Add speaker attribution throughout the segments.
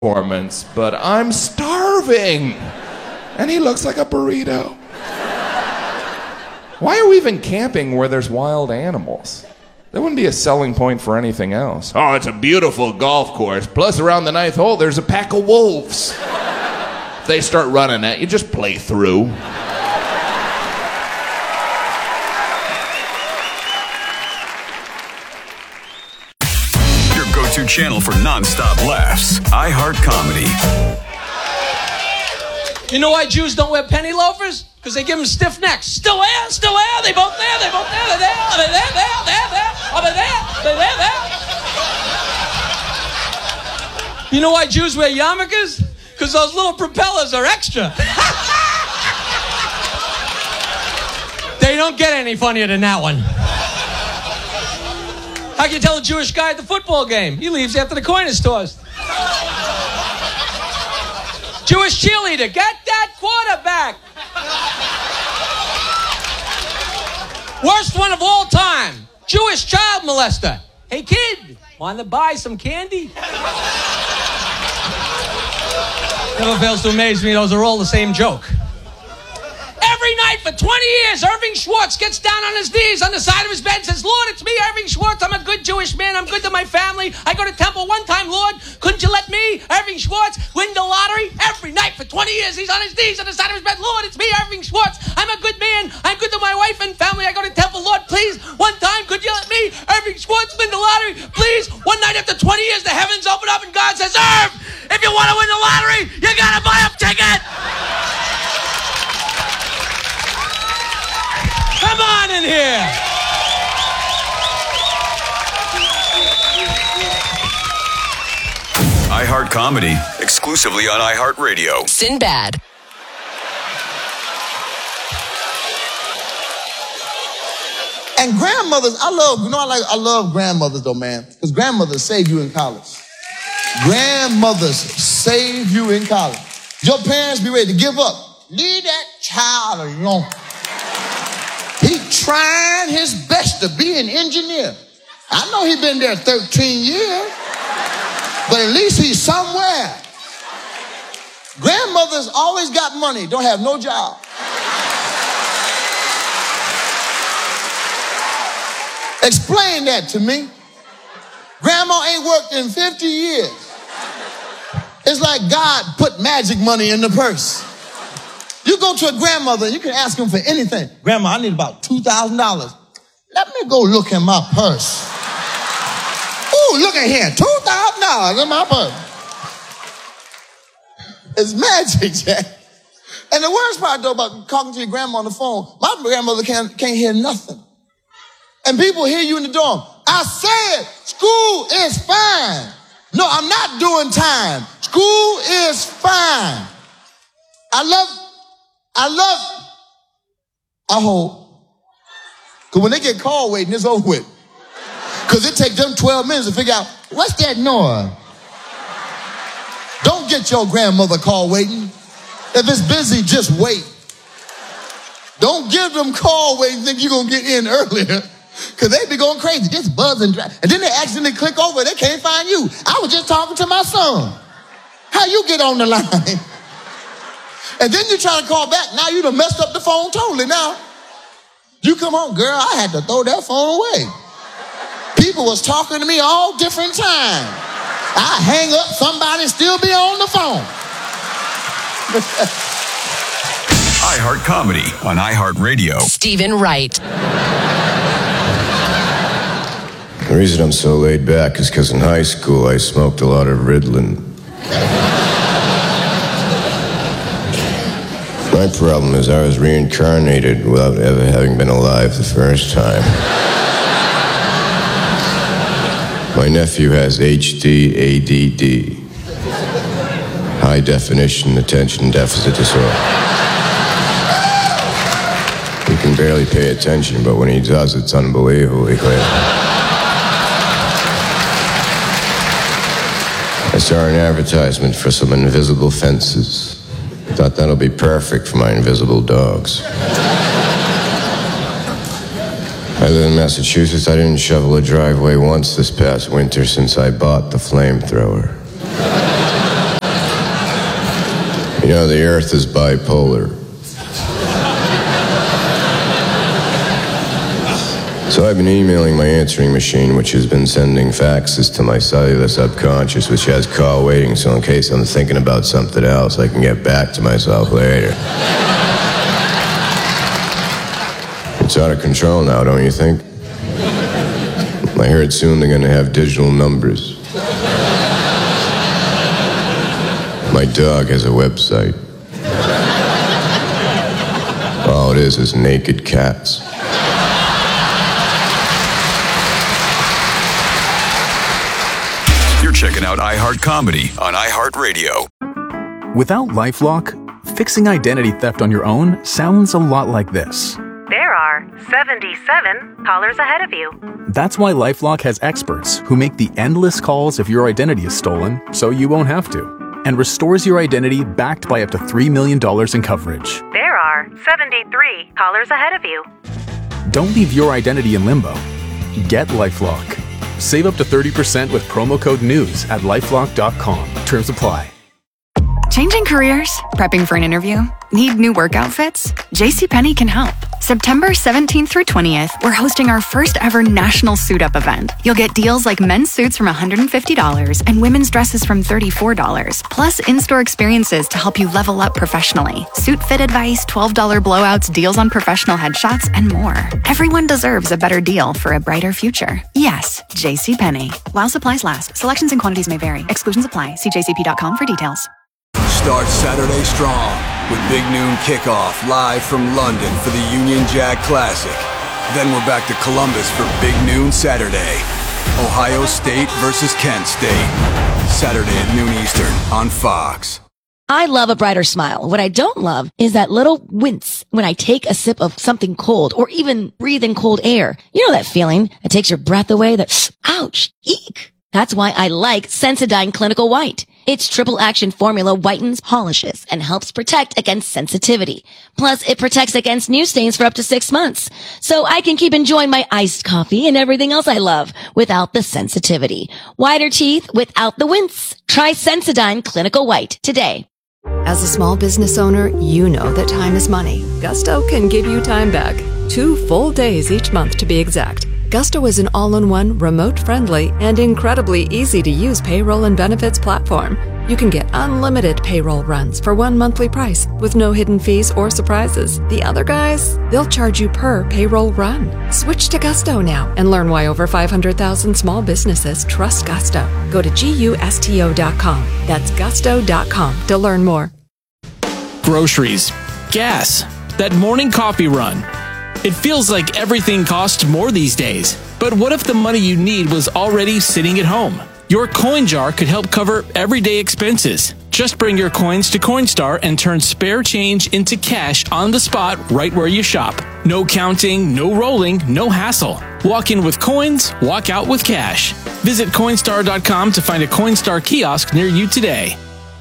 Speaker 1: performance, but I'm starving. And he looks like a burrito. Why are we even camping where there's wild animals? That wouldn't be a selling point for anything else. Oh, it's a beautiful golf course. Plus, around the 9th hole, there's a pack of wolves. If they start running at you, just play through.
Speaker 2: Your go-to channel for non-stop laughs. iHeart Comedy.
Speaker 3: You know why Jews don't wear penny loafers? Because they give them stiff necks. Still there, still there, they both there, they both there, they're there, are they there, there, are they there, they're there. You know why Jews wear yarmulkes? Because those little propellers are extra. They don't get any funnier than that one. How can you tell a Jewish guy at the football game? He leaves after the coin is tossed. Jewish cheerleader, get that quarterback. Worst one of all time, Jewish child molester. Hey kid, want to buy some candy? Never fails to amaze me, those are all the same joke. Every night for 20 years, Irving Schwartz gets down on his knees on the side of his bed and says, Lord, it's me, Irving Schwartz. I'm a good Jewish man. I'm good to my family. I go to temple one time, Lord. Couldn't you let me, Irving Schwartz, win the lottery? Every night for 20 years, he's on his knees on the side of his bed. Lord, it's me, Irving Schwartz. I'm a good man. I'm good to my wife and family. I go to temple, Lord, please. One time, could you let me, Irving Schwartz, win the lottery? Please. One night after 20 years, the heavens open up and God says, Irv, if you want to win the lottery, you got to buy a ticket. Come on in here.
Speaker 2: iHeart Comedy, exclusively on iHeartRadio.
Speaker 4: Sinbad.
Speaker 5: And grandmothers, I love grandmothers though, man, because grandmothers save you in college. Grandmothers save you in college. Your parents be ready to give up. Leave that child alone. He trying his best to be an engineer. I know he been there 13 years, but at least he's somewhere. Grandmothers always got money, don't have no job. Explain that to me. Grandma ain't worked in 50 years. It's like God put magic money in the purse. You go to a grandmother, you can ask them for anything. Grandma, I need about $2,000. Let me go look in my purse. Ooh, look at here, $2,000 in my purse. It's magic, Jack. And the worst part, though, about talking to your grandma on the phone, my grandmother can't hear nothing. And people hear you in the dorm. I said, school is fine. No, I'm not doing time. School is fine. I hope. Because when they get call waiting, it's over with. Because it takes them 12 minutes to figure out, what's that noise? Don't get your grandmother call waiting. If it's busy, just wait. Don't give them call waiting and think you're going to get in earlier. Because they be going crazy, just buzzing. And then they accidentally click over, they can't find you. I was just talking to my son. How you get on the line? And then you try to call back. Now you done messed up the phone totally now. You come home, girl, I had to throw that phone away. People was talking to me all different times. I hang up, somebody still be on the phone.
Speaker 2: iHeart Comedy on iHeartRadio.
Speaker 4: Stephen Wright.
Speaker 6: The reason I'm so laid back is because in high school I smoked a lot of Ritalin. My problem is I was reincarnated without ever having been alive the first time. My nephew has HD, ADD. High definition attention deficit disorder. He can barely pay attention, but when he does, it's unbelievably clear. I saw an advertisement for some invisible fences. I thought that'll be perfect for my invisible dogs. I live in Massachusetts. I didn't shovel a driveway once this past winter since I bought the flamethrower. You know, the Earth is bipolar. So I've been emailing my answering machine, which has been sending faxes to my cellular subconscious, which has call waiting, so in case I'm thinking about something else, I can get back to myself later. It's out of control now, don't you think? I heard soon they're going to have digital numbers. My dog has a website. All it is naked cats.
Speaker 2: You're checking out iHeart Comedy on iHeartRadio.
Speaker 4: Without LifeLock, fixing identity theft on your own sounds a lot like this.
Speaker 7: There are 77 callers ahead of you.
Speaker 4: That's why LifeLock has experts who make the endless calls if your identity is stolen, so you won't have to, and restores your identity backed by up to $3 million in coverage.
Speaker 7: There are 73 callers ahead of you.
Speaker 4: Don't leave your identity in limbo. Get LifeLock. Save up to 30% with promo code NEWS at LifeLock.com. Terms apply.
Speaker 8: Changing careers? Prepping for an interview? Need new work outfits? JCPenney can help. September 17th through 20th, we're hosting our first ever national suit up event. You'll get deals like men's suits from $150 and women's dresses from $34, plus in-store experiences to help you level up professionally. Suit fit advice, $12 blowouts, deals on professional headshots, and more. Everyone deserves a better deal for a brighter future. Yes, JCPenney. While supplies last, selections and quantities may vary. Exclusions apply. See jcp.com for details.
Speaker 9: Start Saturday strong with Big Noon Kickoff live from London for the Union Jack Classic. Then we're back to Columbus for Big Noon Saturday. Ohio State versus Kent State. Saturday at noon Eastern on Fox.
Speaker 10: I love a brighter smile. What I don't love is that little wince when I take a sip of something cold or even breathe in cold air. You know that feeling that takes your breath away, that ouch, eek. That's why I like Sensodyne Clinical White. Its triple action formula whitens, polishes, and helps protect against sensitivity. Plus, it protects against new stains for up to 6 months. So I can keep enjoying my iced coffee and everything else I love without the sensitivity. Whiter teeth without the wince. Try Sensodyne Clinical White today.
Speaker 11: As a small business owner, you know that time is money. Gusto can give you time back. 2 full days each month to be exact. Gusto is an all-in-one, remote-friendly, and incredibly easy-to-use payroll and benefits platform. You can get unlimited payroll runs for one monthly price with no hidden fees or surprises. The other guys, they'll charge you per payroll run. Switch to Gusto now and learn why over 500,000 small businesses trust Gusto. Go to GUSTO.com. That's gusto.com to learn more.
Speaker 12: Groceries, gas, that morning coffee run. It feels like everything costs more these days. But what if the money you need was already sitting at home? Your coin jar could help cover everyday expenses. Just bring your coins to Coinstar and turn spare change into cash on the spot right where you shop. No counting, no rolling, no hassle. Walk in with coins, walk out with cash. Visit Coinstar.com to find a Coinstar kiosk near you today.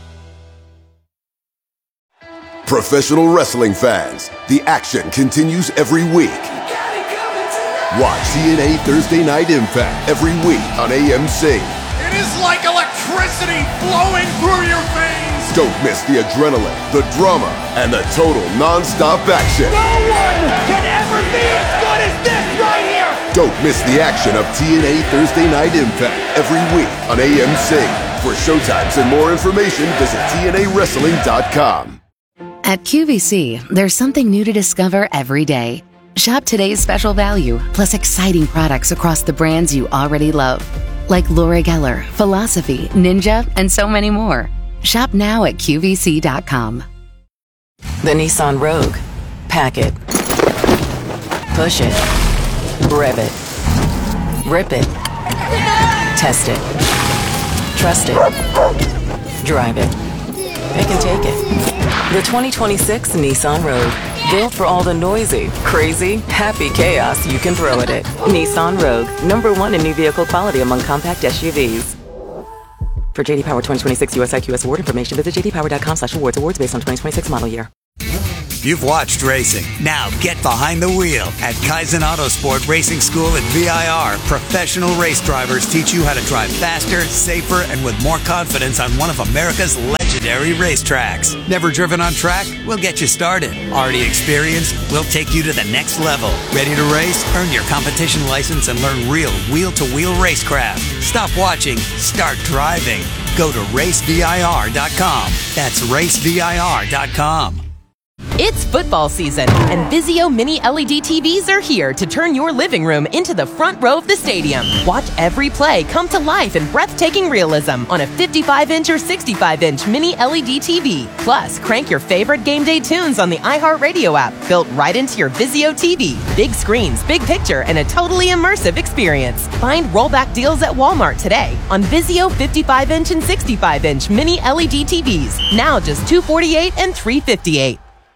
Speaker 13: Professional wrestling fans, the action continues every week. Watch TNA Thursday Night Impact every week on AMC.
Speaker 14: It is like electricity flowing through your veins.
Speaker 13: Don't miss the adrenaline, the drama, and the total non-stop action.
Speaker 14: No one can ever be as good as this right here.
Speaker 13: Don't miss the action of TNA Thursday Night Impact every week on AMC. For showtimes and more information, visit TNAWrestling.com.
Speaker 15: At QVC, there's something new to discover every day. Shop today's special value, plus exciting products across the brands you already love. Like Laura Geller, Philosophy, Ninja, and so many more. Shop now at QVC.com.
Speaker 16: The Nissan Rogue. Pack it. Push it. Rev it. Rip it. Test it. Trust it. Drive it. Pick and take it. The 2026 Nissan Rogue. Built for all the noisy, crazy, happy chaos you can throw at it. Nissan Rogue. #1 in new vehicle quality among compact SUVs. For JD Power 2026 US IQS award information, visit jdpower.com/awards. Awards based on 2026 model year.
Speaker 17: You've watched racing. Now get behind the wheel at Kaizen Autosport Racing School at VIR. Professional race drivers teach you how to drive faster, safer, and with more confidence on one of America's legendary racetracks. Never driven on track? We'll get you started. Already experienced? We'll take you to the next level. Ready to race? Earn your competition license and learn real wheel-to-wheel racecraft. Stop watching. Start driving. Go to racevir.com. That's racevir.com.
Speaker 18: It's football season, and Vizio Mini LED TVs are here to turn your living room into the front row of the stadium. Watch every play come to life in breathtaking realism on a 55-inch or 65-inch Mini LED TV. Plus, crank your favorite game day tunes on the iHeartRadio app, built right into your Vizio TV. Big screens, big picture, and a totally immersive experience. Find rollback deals at Walmart today on Vizio 55-inch and 65-inch Mini LED TVs. Now just $248 and $358.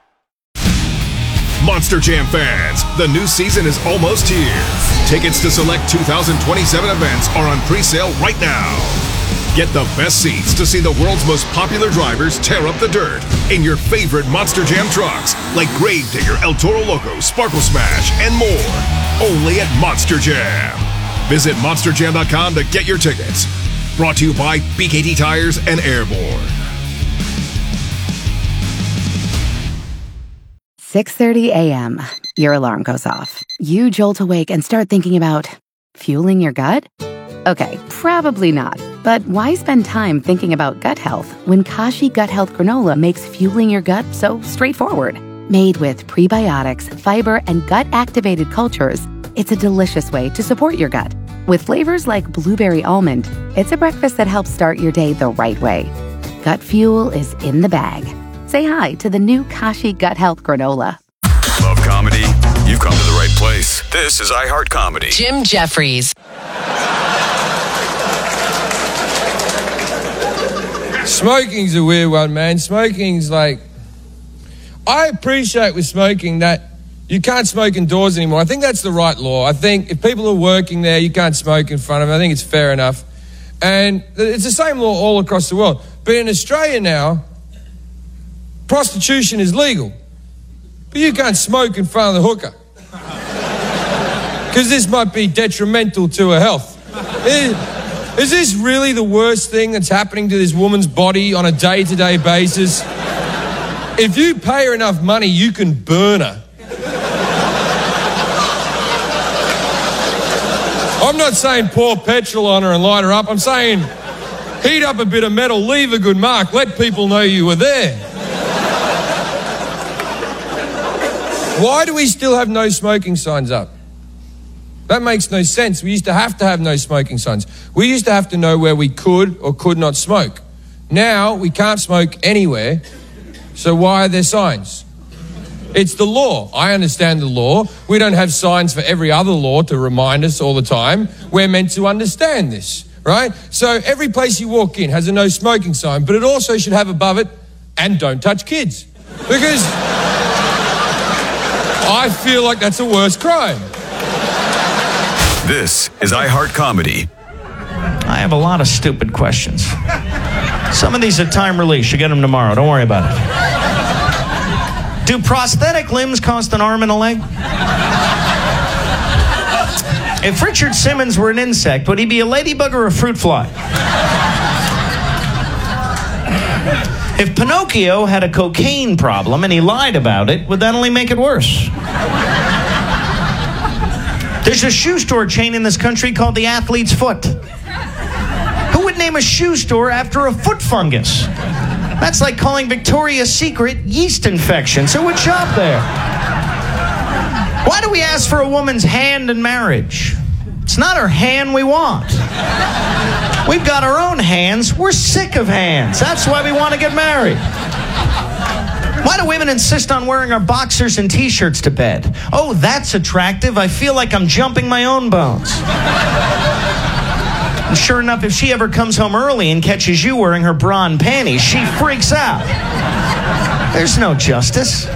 Speaker 19: Monster Jam fans, the new season is almost here. Tickets to select 2027 events are on pre-sale right now. Get the best seats to see the world's most popular drivers tear up the dirt in your favorite Monster Jam trucks, like Gravedigger, El Toro Loco, Sparkle Smash, and more. Only at Monster Jam. Visit monsterjam.com to get your tickets. Brought to you by BKT Tires and Airborne.
Speaker 15: 6:30 a.m. Your alarm goes off. You jolt awake and start thinking about fueling your gut? Okay, probably not. But why spend time thinking about gut health when Kashi Gut Health Granola makes fueling your gut so straightforward? Made with prebiotics, fiber, and gut-activated cultures, it's a delicious way to support your gut. With flavors like blueberry almond, it's a breakfast that helps start your day the right way. Gut fuel is in the bag. Say hi to the new Kashi Gut Health Granola.
Speaker 2: Love comedy? You've come to the right place. This is iHeart Comedy.
Speaker 18: Jim Jeffries.
Speaker 20: Smoking's a weird one, man. Smoking's like... I appreciate with smoking that you can't smoke indoors anymore. I think that's the right law. I think if people are working there, you can't smoke in front of them. I think it's fair enough. And it's the same law all across the world. But in Australia now... prostitution is legal, but you can't smoke in front of the hooker because this might be detrimental to her health. Is this really the worst thing that's happening to this woman's body on a day-to-day basis? If you pay her enough money, you can burn her. I'm not saying pour petrol on her and light her up. I'm saying heat up a bit of metal, leave a good mark, let people know you were there. Why do we still have no smoking signs up? That makes no sense. We used to have no smoking signs. We used to have to know where we could or could not smoke. Now we can't smoke anywhere, so why are there signs? It's the law. I understand the law. We don't have signs for every other law to remind us all the time. We're meant to understand this, right? So every place you walk in has a no smoking sign, but it also should have above it, and don't touch kids. Because... I feel like that's a worse crime.
Speaker 2: This is iHeart Comedy.
Speaker 21: I have a lot of stupid questions. Some of these are time release. You get them tomorrow. Don't worry about it. Do prosthetic limbs cost an arm and a leg? If Richard Simmons were an insect, would he be a ladybug or a fruit fly? If Pinocchio had a cocaine problem and he lied about it, would that only make it worse? There's a shoe store chain in this country called the Athlete's Foot. Who would name a shoe store after a foot fungus? That's like calling Victoria's Secret yeast infections. Who would shop there? Why do we ask for a woman's hand in marriage? It's not her hand we want. We've got our own hands. We're sick of hands. That's why we want to get married. Why do women insist on wearing our boxers and t-shirts to bed? Oh, that's attractive. I feel like I'm jumping my own bones. And sure enough, if she ever comes home early and catches you wearing her bra and panties, she freaks out. There's no justice.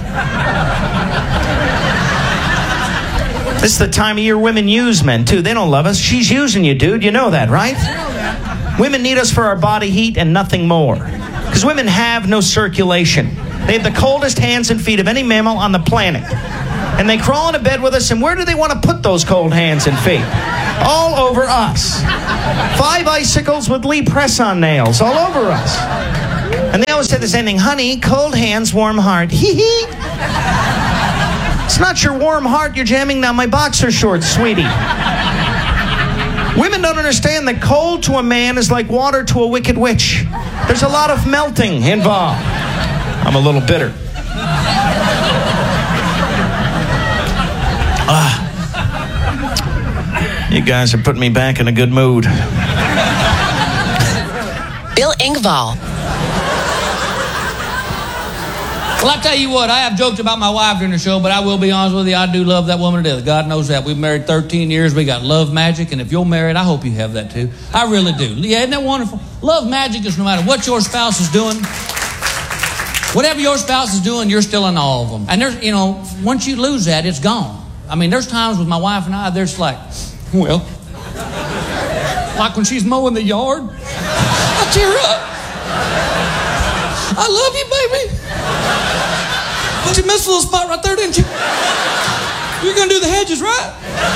Speaker 21: This is the time of year women use men, too. They don't love us. She's using you, dude. You know that, right? Women need us for our body heat and nothing more. Because women have no circulation. They have the coldest hands and feet of any mammal on the planet. And they crawl into bed with us, and where do they want to put those cold hands and feet? All over us. 5 icicles with Lee press-on nails all over us. And they always say the same thing, honey, cold hands, warm heart. Hee-hee. It's not your warm heart you're jamming down my boxer shorts, sweetie. Women don't understand that cold to a man is like water to a wicked witch. There's a lot of melting involved. I'm a little bitter. You guys are putting me back in a good mood.
Speaker 18: Bill Engvall.
Speaker 3: Well, I tell you what, I have joked about my wife during the show, but I will be honest with you, I do love that woman to death. God knows that. We've married 13 years. We got love magic, and if you're married, I hope you have that too. I really do. Yeah, isn't that wonderful? Love magic is no matter what your spouse is doing. Whatever your spouse is doing, you're still in all of them. And there's, you know, once you lose that, it's gone. I mean, there's times with my wife and I, there's like, well, like when she's mowing the yard, I tear up. I love you, baby. But you missed a little spot right there, didn't you? You're going to do the hedges, right?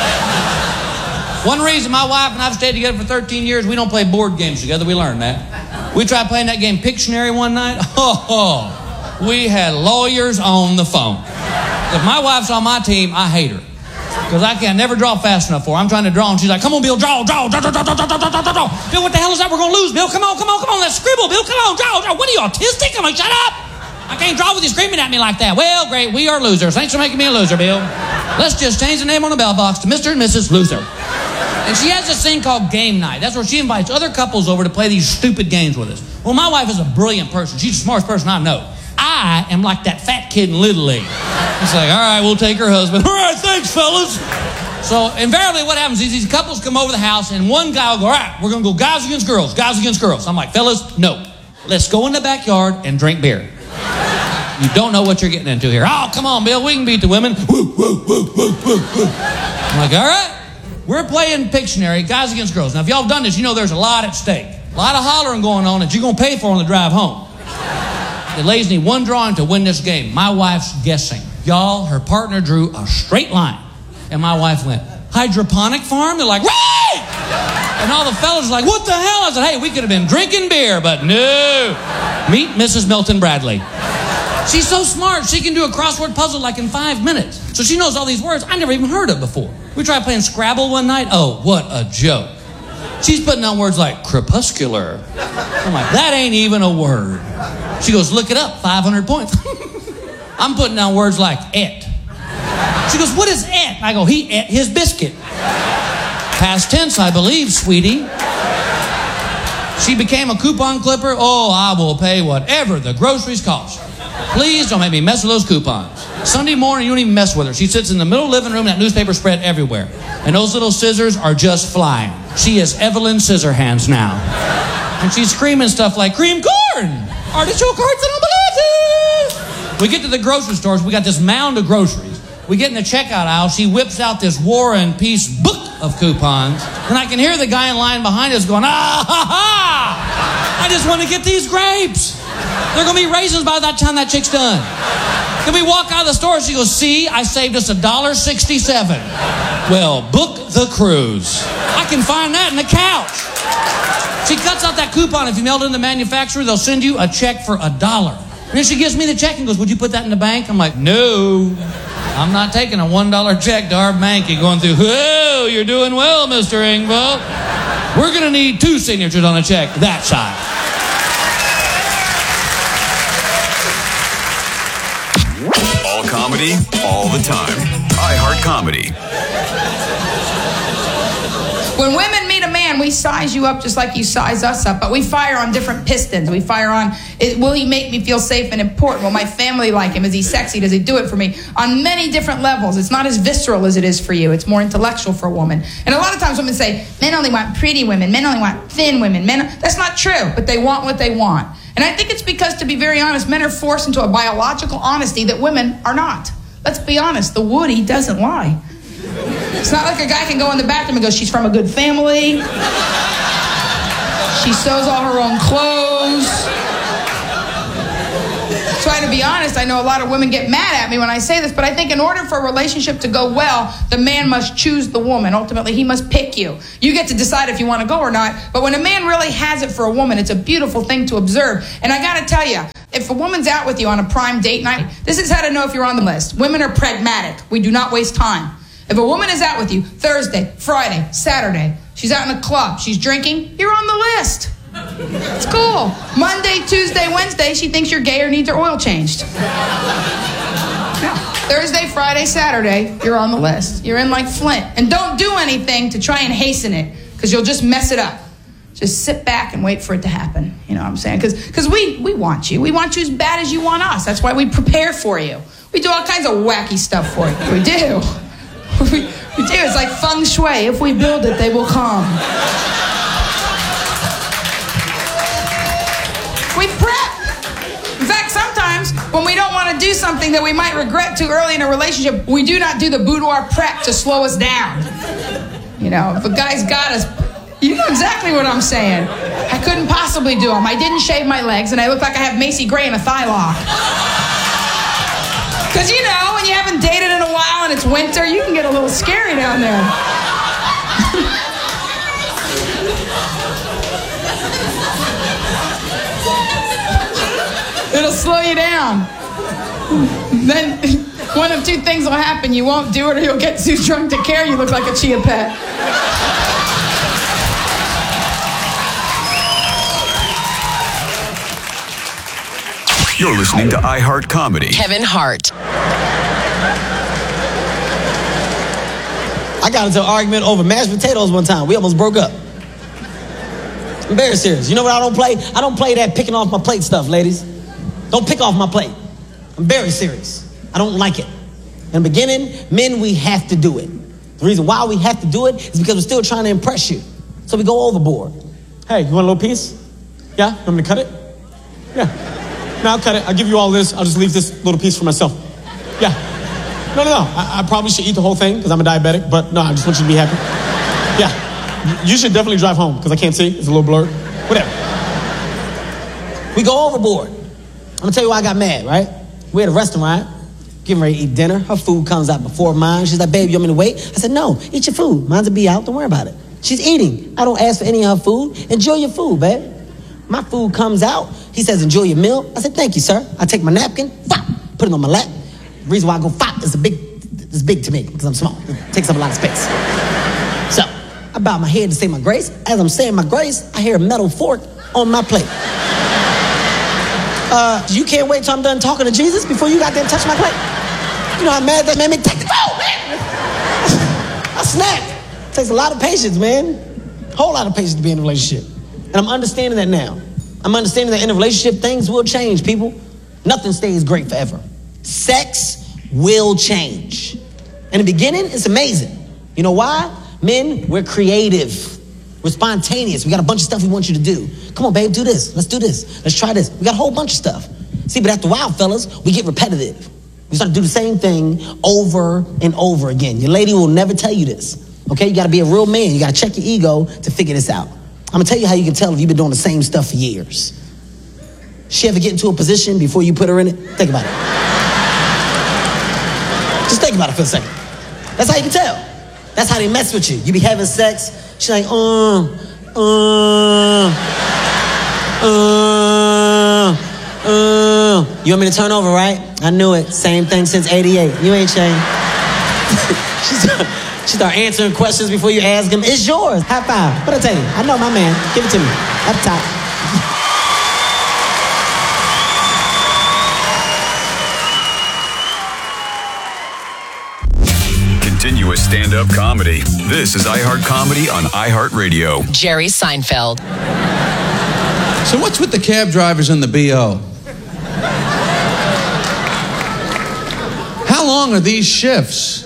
Speaker 3: One reason my wife and I've stayed together for 13 years, we don't play board games together. We learned that. We tried playing that game Pictionary one night. Oh, we had lawyers on the phone. If my wife's on my team, I hate her. Because I can never draw fast enough for her. I'm trying to draw, and she's like, come on, Bill, draw. Bill, what the hell is that? We're going to lose, Bill. Come on. Let's scribble, Bill. Come on, draw. What are you, autistic? I'm like, shut up. I can't draw with you screaming at me like that. Well, great, we are losers. Thanks for making me a loser, Bill. Let's just change the name on the bell box to Mr. and Mrs. Loser. And she has this thing called game night. That's where she invites other couples over to play these stupid games with us. Well, my wife is a brilliant person. She's the smartest person I know. I am like that fat kid in Little League. It's like, all right, we'll take her husband. All right, thanks, fellas. So invariably what happens is these couples come over the house, and one guy will go, all right, we're going to go guys against girls. I'm like, fellas, no. Let's go in the backyard and drink beer. You don't know what you're getting into here. Oh, come on, Bill, we can beat the women. Woo, woo, woo, woo, woo, woo. I'm like, all right, we're playing Pictionary, guys against girls. Now, if y'all have done this, you know there's a lot at stake. A lot of hollering going on that you're going to pay for on the drive home. The ladies need one drawing to win this game. My wife's guessing. Y'all, her partner drew a straight line. And my wife went, hydroponic farm? They're like, right! And all the fellas are like, what the hell? I said, hey, we could have been drinking beer, but no. Meet Mrs. Milton Bradley. She's so smart, she can do a crossword puzzle like in 5 minutes. So she knows all these words I never even heard of before. We tried playing Scrabble one night. Oh, what a joke. She's putting down words like crepuscular. I'm like, that ain't even a word. She goes, look it up, 500 points. I'm putting down words like et. She goes, what is et? I go, he ate his biscuit. Past tense, I believe, sweetie. She became a coupon clipper. Oh, I will pay whatever the groceries cost. Please don't make me mess with those coupons. Sunday morning, you don't even mess with her. She sits in the middle of the living room, that newspaper spread everywhere. And those little scissors are just flying. She is Evelyn Scissorhands now. And she's screaming stuff like, cream corn, artichoke hearts and omelette. We get to the grocery stores. We got this mound of groceries. We get in the checkout aisle. She whips out this War and Peace book of coupons. And I can hear the guy in line behind us going, ah, ha, ha. I just want to get these grapes. They're going to be raisins by that time that chick's done. Then we walk out of the store. She goes, see, I saved us $1.67. Well, book the cruise. I can find that in the couch. She cuts out that coupon. If you mail it in the manufacturer, they'll send you a check for $1. And then she gives me the check and goes, would you put that in the bank? I'm like, no. I'm not taking a $1 check to our bank and going through, whoa, you're doing well, Mr. Engvall. We're going to need 2 signatures on a check that side.
Speaker 2: All comedy, all the time. iHeart Comedy.
Speaker 1: When women meet a man, we size you up just like you size us up, but we fire on different pistons. We fire on, will he make me feel safe and important? Will my family like him? Is he sexy? Does he do it for me? On many different levels. It's not as visceral as it is for you. It's more intellectual for a woman. And a lot of times women say, men only want pretty women. Men only want thin women. That's not true, but they want what they want. And I think it's because, to be very honest, men are forced into a biological honesty that women are not. Let's be honest, the Woody doesn't lie. It's not like a guy can go in the bathroom and go, she's from a good family. She sews all her own clothes. try to be honest. I know a lot of women get mad at me when I say this, but I think in order for a relationship to go well, the man must choose the woman. Ultimately, he must pick you. You get to decide if you want to go or not, but when a man really has it for a woman, it's a beautiful thing to observe. And I got to tell you, if a woman's out with you on a prime date night, this is how to know if you're on the list. Women are pragmatic. We do not waste time. If a woman is out with you Thursday, Friday, Saturday, she's out in a club, she's drinking, you're on the list. It's cool. Monday, Tuesday, Wednesday, she thinks you're gay or needs her oil changed. Yeah. Thursday, Friday, Saturday, you're on the list. You're in like Flint. And don't do anything to try and hasten it, because you'll just mess it up. Just sit back and wait for it to happen. You know what I'm saying? Because we want you. We want you as bad as you want us. That's why we prepare for you. We do all kinds of wacky stuff for you. We do. We do. It's like feng shui. If we build it, they will come. We prep. In fact, sometimes when we don't want to do something that we might regret too early in a relationship, we do not do the boudoir prep to slow us down. You know, if a guy's got us, you know exactly what I'm saying. I couldn't possibly do them. I didn't shave my legs, and I look like I have Macy Gray in a thigh lock. Because, you know, when you haven't dated in a while and it's winter, you can get a little scary down there. It'll slow you down. Then one of two things will happen. You won't do it, or you'll get too drunk to care. You look like a chia pet.
Speaker 2: You're listening to iHeart Comedy.
Speaker 5: Kevin Hart.
Speaker 22: I got into an argument over mashed potatoes one time. We almost broke up. I'm very serious. You know what I don't play? I don't play that picking off my plate stuff, ladies. Don't pick off my plate. I'm very serious. I don't like it. In the beginning, men, we have to do it. The reason why we have to do it is because we're still trying to impress you. So we go overboard. Hey, you want a little piece? Yeah? You want me to cut it? Yeah. No, I'll cut it. I'll give you all this. I'll just leave this little piece for myself. Yeah. No. I probably should eat the whole thing because I'm a diabetic, but no, I just want you to be happy. Yeah. You should definitely drive home because I can't see. It's a little blurred. Whatever. We go overboard. I'm going to tell you why I got mad, right? We're at a restaurant, getting ready to eat dinner. Her food comes out before mine. She's like, babe, you want me to wait? I said, no, eat your food. Mine's will be out. Don't worry about it. She's eating. I don't ask for any of her food. Enjoy your food, babe. My food comes out. He says, enjoy your meal. I said, thank you, sir. I take my napkin, put it on my lap. The reason why I go is it's big to me because I'm small. It takes up a lot of space. So I bow my head to say my grace. As I'm saying my grace, I hear a metal fork on my plate. You can't wait till I'm done talking to Jesus before you got there and touch my plate? You know how mad that made me? Take the phone, man! I snapped. It takes a lot of patience, man. A whole lot of patience to be in a relationship. And I'm understanding that now. I'm understanding that in a relationship, things will change, people. Nothing stays great forever. Sex will change. In the beginning, it's amazing. You know why? Men, we're creative. We're spontaneous. We got a bunch of stuff we want you to do. Come on, babe, do this. Let's do this. Let's try this. We got a whole bunch of stuff. See, but after a while, fellas, we get repetitive. We start to do the same thing over and over again. Your lady will never tell you this. Okay? You got to be a real man. You got to check your ego to figure this out. I'm going to tell you how you can tell if you've been doing the same stuff for years. She ever get into a position before you put her in it? Think about it. Just think about it for a second. That's how you can tell. That's how they mess with you. You be having sex. She's like, You want me to turn over, right? I knew it. Same thing since 88. You ain't changed. She start answering questions before you ask him. It's yours. High five. What I tell you? I know my man. Give it to me. Up top.
Speaker 2: Continuous stand-up comedy. This is iHeart Comedy on iHeartRadio.
Speaker 5: Jerry Seinfeld.
Speaker 23: So what's with the cab drivers and the BO? How long are these shifts?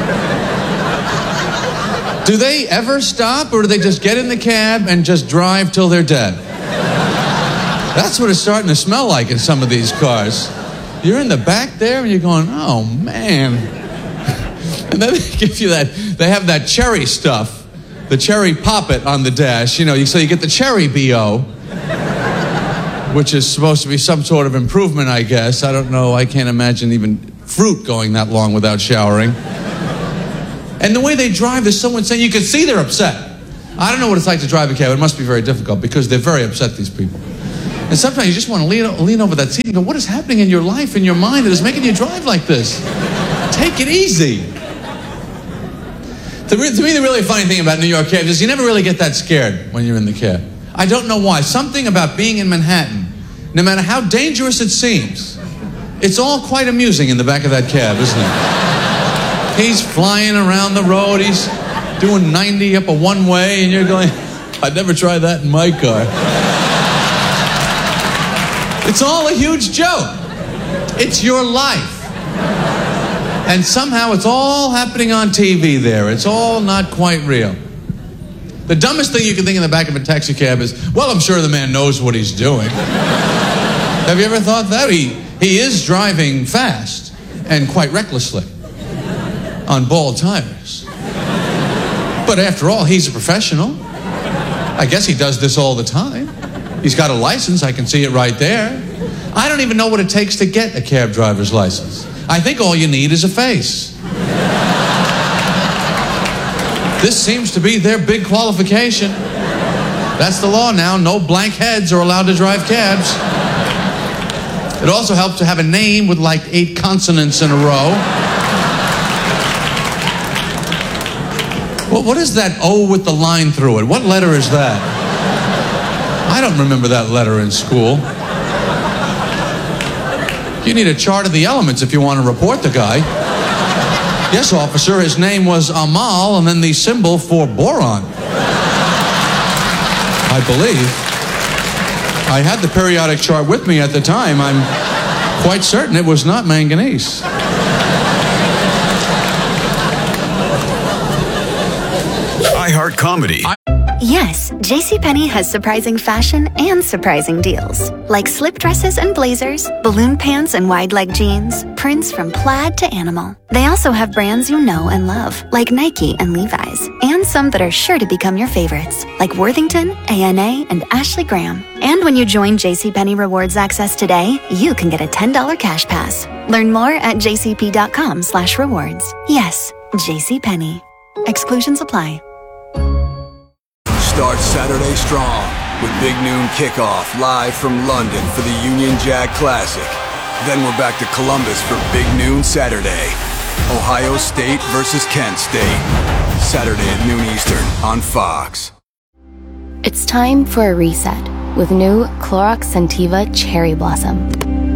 Speaker 23: Do they ever stop, or do they just get in the cab and just drive till they're dead? That's what it's starting to smell like in some of these cars. You're in the back there and you're going, oh man. And then they give you that, they have that cherry stuff, the cherry poppet on the dash, you know, so you get the cherry BO. which is supposed to be some sort of improvement, I guess. I don't know. I can't imagine even fruit going that long without showering. And the way they drive, there's someone saying, you can see they're upset. I don't know what it's like to drive a cab. It must be very difficult because they're very upset, these people. And sometimes you just want to lean over that seat and go, what is happening in your life, in your mind that is making you drive like this? Take it easy. To me, the really funny thing about New York cabs is you never really get that scared when you're in the cab. I don't know why. Something about being in Manhattan, no matter how dangerous it seems, it's all quite amusing in the back of that cab, isn't it? He's flying around the road. He's doing 90 up a one-way, and you're going, I'd never try that in my car. It's all a huge joke. It's your life. And somehow it's all happening on TV there. It's all not quite real. The dumbest thing you can think in the back of a taxi cab is, well, I'm sure the man knows what he's doing. Have you ever thought that? He is driving fast and quite recklessly on bald tires. But after all, he's a professional. I guess he does this all the time. He's got a license. I can see it right there. I don't even know what it takes to get a cab driver's license. I think all you need is a face. This seems to be their big qualification. That's the law now. No blank heads are allowed to drive cabs. It also helps to have a name with like 8 consonants in a row. Well, what is that O with the line through it? What letter is that? I don't remember that letter in school. You need a chart of the elements if you want to report the guy. Yes, officer, his name was Amal, and then the symbol for boron. I believe. I had the periodic chart with me at the time. I'm quite certain it was not manganese.
Speaker 2: iHeart Comedy.
Speaker 5: Yes, JCPenney has surprising fashion and surprising deals. Like slip dresses and blazers, balloon pants and wide leg jeans, prints from plaid to animal. They also have brands you know and love, like Nike and Levi's, and some that are sure to become your favorites, like Worthington, A&A, and Ashley Graham. And when you join JCPenney Rewards Access today, you can get a $10 cash pass. Learn more at jcp.com/rewards. Yes, JCPenney. Exclusions apply.
Speaker 9: Start Saturday strong with Big Noon Kickoff live from London for the Union Jack Classic. Then we're back to Columbus for Big Noon Saturday. Ohio State versus Kent State. Saturday at noon Eastern on Fox.
Speaker 6: It's time for a reset with new Clorox Scentiva Cherry Blossom.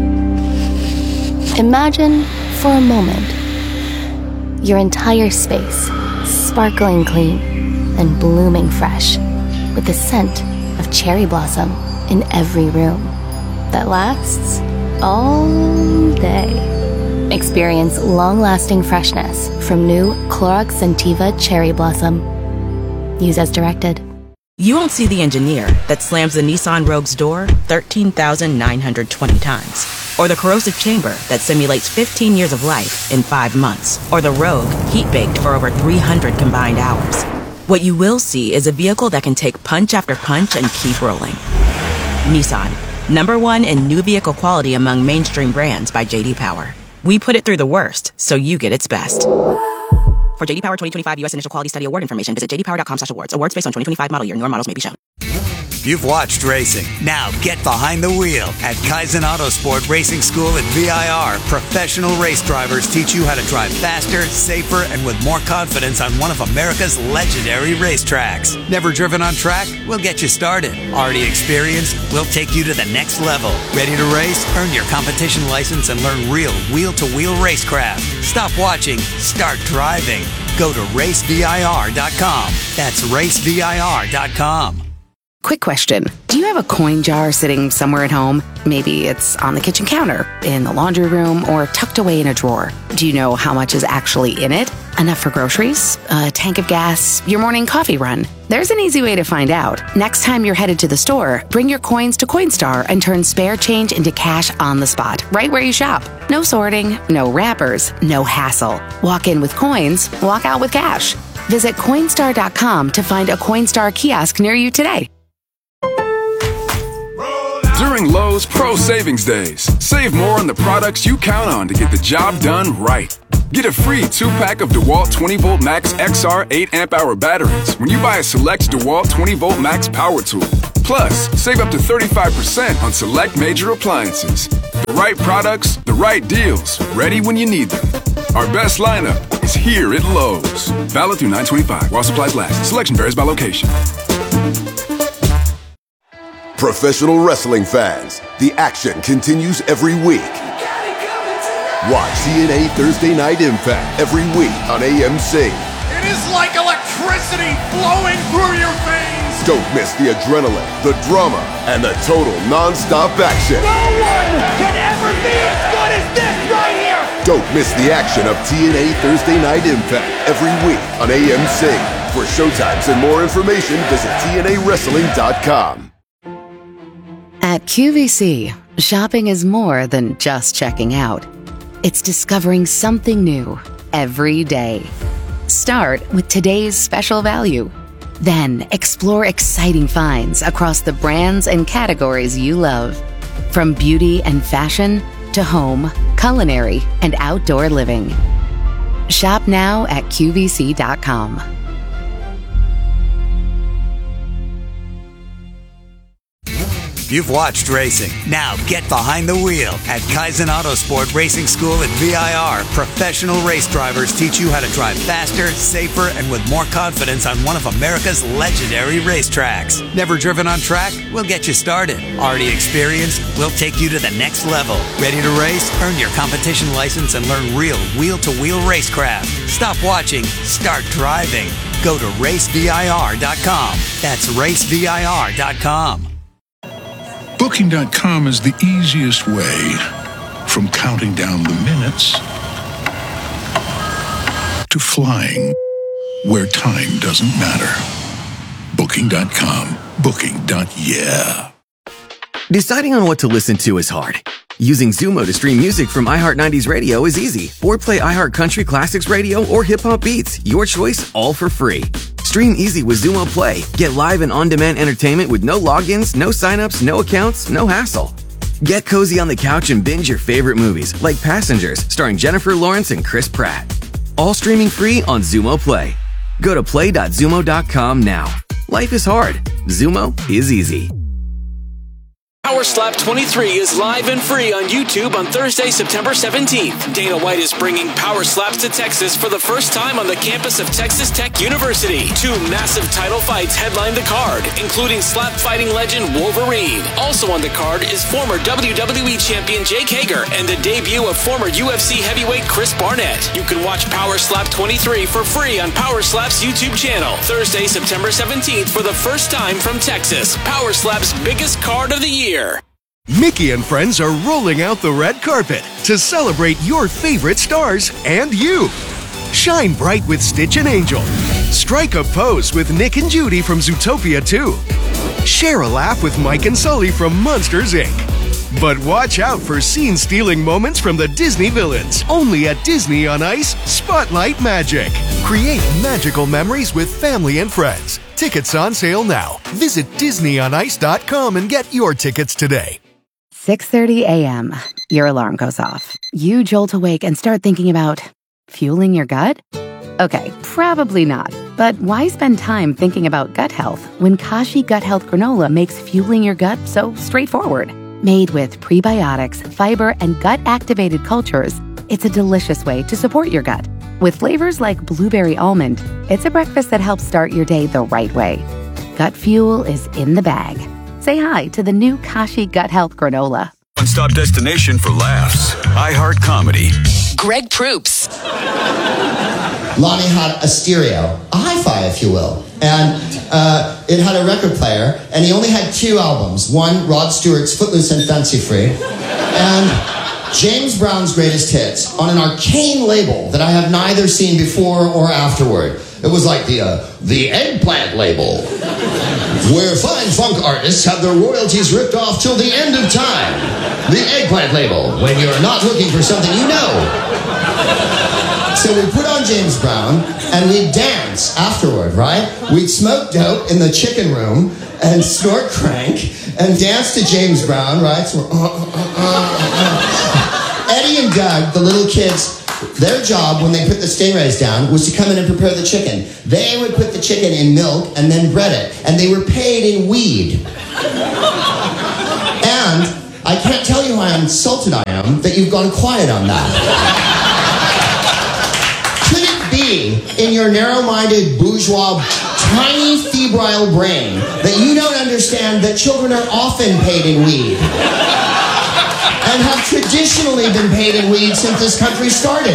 Speaker 6: Imagine for a moment your entire space sparkling clean and blooming fresh, with the scent of cherry blossom in every room that lasts all day. Experience long-lasting freshness from new Clorox Scentiva Cherry Blossom. Use as directed.
Speaker 7: You won't see the engineer that slams the Nissan Rogue's door 13,920 times, or the corrosive chamber that simulates 15 years of life in 5 months, or the Rogue heat-baked for over 300 combined hours. What you will see is a vehicle that can take punch after punch and keep rolling. Nissan, #1 in new vehicle quality among mainstream brands by J.D. Power. We put it through the worst, so you get its best. For J.D. Power 2025 U.S. Initial Quality Study Award information, visit jdpower.com/awards. Awards based on 2025 model year. Newer models may be shown.
Speaker 17: You've watched racing. Now get behind the wheel at Kaizen Autosport Racing School at VIR. Professional race drivers teach you how to drive faster, safer, and with more confidence on one of America's legendary racetracks. Never driven on track? We'll get you started. Already experienced? We'll take you to the next level. Ready to race? Earn your competition license and learn real wheel-to-wheel racecraft. Stop watching. Start driving. Go to racevir.com. That's racevir.com.
Speaker 24: Quick question. Do you have a coin jar sitting somewhere at home? Maybe it's on the kitchen counter, in the laundry room, or tucked away in a drawer. Do you know how much is actually in it? Enough for groceries? A tank of gas? Your morning coffee run? There's an easy way to find out. Next time you're headed to the store, bring your coins to Coinstar and turn spare change into cash on the spot, right where you shop. No sorting, no wrappers, no hassle. Walk in with coins, walk out with cash. Visit Coinstar.com to find a Coinstar kiosk near you today.
Speaker 4: During Lowe's Pro Savings Days, save more on the products you count on to get the job done right. Get a free 2-pack of DeWalt 20V Max XR 8-amp-hour batteries when you buy a select DeWalt 20V Max power tool. Plus, save up to 35% on select major appliances. The right products, the right deals, ready when you need them. Our best lineup is here at Lowe's. Valid through 9/25 while supplies last. Selection varies by location.
Speaker 13: Professional wrestling fans, the action continues every week. Watch TNA Thursday Night Impact every week on AMC.
Speaker 14: It is like electricity flowing through your veins.
Speaker 13: Don't miss the adrenaline, the drama, and the total non-stop action.
Speaker 14: No one can ever be as good as this right here.
Speaker 13: Don't miss the action of TNA Thursday Night Impact every week on AMC. For showtimes and more information, visit TNAWrestling.com.
Speaker 15: At QVC, shopping is more than just checking out. It's discovering something new every day. Start with today's special value. Then explore exciting finds across the brands and categories you love. From beauty and fashion to home, culinary, and outdoor living. Shop now at QVC.com.
Speaker 17: You've watched racing. Now get behind the wheel at Kaizen Autosport Racing School at VIR. Professional race drivers teach you how to drive faster, safer, and with more confidence on one of America's legendary racetracks. Never driven on track? We'll get you started. Already experienced? We'll take you to the next level. Ready to race? Earn your competition license and learn real wheel-to-wheel racecraft. Stop watching. Start driving. Go to racevir.com. That's racevir.com.
Speaker 8: Booking.com is the easiest way from counting down the minutes to flying where time doesn't matter. Booking.com. Booking.yeah.
Speaker 10: Deciding on what to listen to is hard. Using Zumo to stream music from iHeart90s Radio is easy. Or play iHeart Country Classics Radio or Hip Hop Beats. Your choice, all for free. Stream easy with Zumo Play. Get live and on-demand entertainment with no logins, no signups, no accounts, no hassle. Get cozy on the couch and binge your favorite movies like Passengers, starring Jennifer Lawrence and Chris Pratt. All streaming free on Zumo Play. Go to play.zumo.com now. Life is hard. Zumo is easy.
Speaker 12: Power Slap 23 is live and free on YouTube on Thursday, September 17th. Dana White is bringing Power Slaps to Texas for the first time on the campus of Texas Tech University. 2 massive title fights headline the card, including slap fighting legend Wolverine. Also on the card is former WWE champion Jake Hager and the debut of former UFC heavyweight Chris Barnett. You can watch Power Slap 23 for free on Power Slap's YouTube channel. Thursday, September 17th for the first time from Texas. Power Slap's biggest card of the year.
Speaker 11: Mickey and friends are rolling out the red carpet to celebrate your favorite stars and you. Shine bright with Stitch and Angel. Strike a pose with Nick and Judy from Zootopia 2. Share a laugh with Mike and Sully from Monsters, Inc. But watch out for scene-stealing moments from the Disney villains. Only at Disney on Ice, Spotlight Magic. Create magical memories with family and friends. Tickets on sale now. Visit DisneyOnIce.com and get your tickets today.
Speaker 15: 6:30 a.m. Your alarm goes off. You jolt awake and start thinking about fueling your gut? Okay, probably not. But why spend time thinking about gut health when Kashi Gut Health Granola makes fueling your gut so straightforward? Made with prebiotics, fiber, and gut-activated cultures, it's a delicious way to support your gut. With flavors like blueberry almond, it's a breakfast that helps start your day the right way. Gut fuel is in the bag. Say hi to the new Kashi Gut Health Granola.
Speaker 2: One-stop destination for laughs. iHeart Comedy.
Speaker 25: Greg Proops.
Speaker 26: Lonnie had a stereo, a hi-fi, if you will. And it had a record player, and he only had 2 albums. One, Rod Stewart's Footloose and Fancy Free, and James Brown's Greatest Hits on an arcane label that I have neither seen before or afterward. It was like the Eggplant label, where fine funk artists have their royalties ripped off till the end of time. The Eggplant label, when you're not looking for something you know. So we put on James Brown, and we'd dance afterward, right? We'd smoke dope in the chicken room, and snort crank, and dance to James Brown, right? So Eddie and Doug, the little kids, their job when they put the stingrays down was to come in and prepare the chicken. They would put the chicken in milk and then bread it, and they were paid in weed. And I can't tell you how insulted I am that you've gone quiet on that. Could it be in your narrow-minded, bourgeois, tiny, febrile brain that you don't understand that children are often paid in weed and have traditionally been paid in weed since this country started?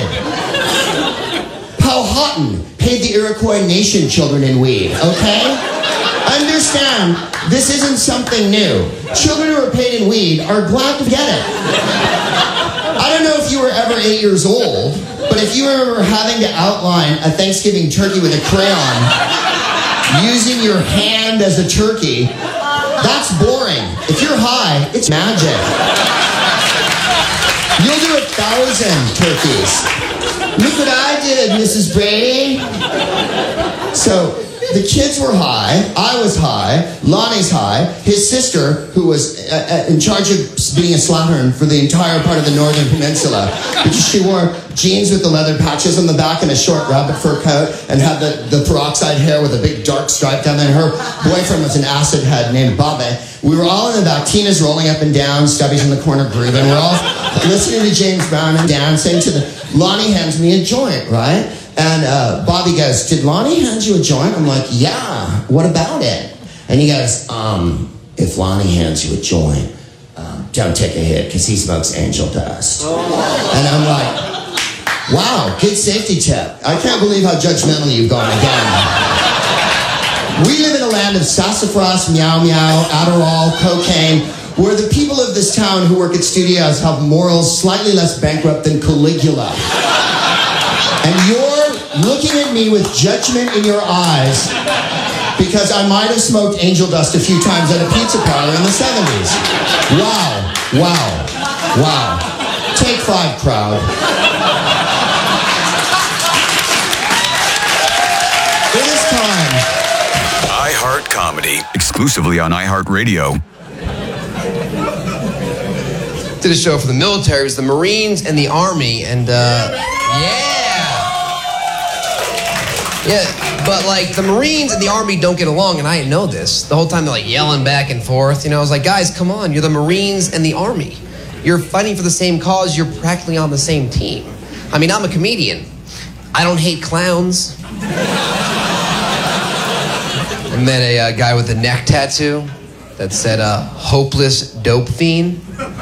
Speaker 26: Powhatan paid the Iroquois Nation children in weed, okay? Understand, this isn't something new. Children who are paid in weed are glad to get it. I don't know if you were ever 8 years old, but if you remember having to outline a Thanksgiving turkey with a crayon, using your hand as a turkey, that's boring. If you're high, it's magic. You'll do 1,000 turkeys. Look what I did, Mrs. Brady. So, the kids were high, I was high, Lonnie's high, his sister, who was in charge of being a slattern for the entire part of the Northern Peninsula, because she wore jeans with the leather patches on the back and a short rabbit fur coat, and had the peroxide hair with a big dark stripe down there, and her boyfriend was an acid head named Bobby. We were all in the back, Tina's rolling up and down, Stubby's in the corner grooving, we're all listening to James Brown and dancing to the... Lonnie hands me a joint, right? And Bobby goes, did Lonnie hand you a joint? I'm like, yeah, what about it? And he goes, if Lonnie hands you a joint, don't take a hit because he smokes angel dust. And I'm like, wow, good safety tip. I can't believe how judgmental you've gone again. We live in a land of sassafras, meow meow, Adderall, cocaine, where the people of this town who work at studios have morals slightly less bankrupt than Caligula. And you're looking at me with judgment in your eyes because I might have smoked angel dust a few times at a pizza parlor in the 70s. Wow, wow, wow. Take 5, crowd. It is time.
Speaker 2: iHeart Comedy, exclusively on iHeartRadio.
Speaker 16: Did a show for the military. It was the Marines and the Army, and yeah, but like the Marines and the Army don't get along, and I didn't know this. The whole time they're like yelling back and forth. You know, I was like, guys, come on, you're the Marines and the Army. You're fighting for the same cause. You're practically on the same team. I mean, I'm a comedian. I don't hate clowns. I met a guy with a neck tattoo that said, hopeless dope fiend.